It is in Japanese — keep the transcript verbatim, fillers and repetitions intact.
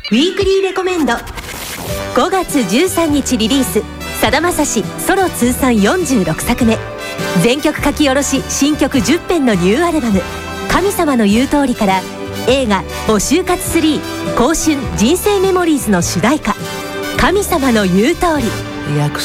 ウィークリーレコメンド。ごがつじゅうさんにちリリース、さだまさしソロ通算よんじゅうろくさくめ、全曲書き下ろし新曲じゅっぺんのニューアルバム「神様の言う通り」から映画「お就活スリー 香春人生メモリーズ」の主題歌「神様の言う通り」。 約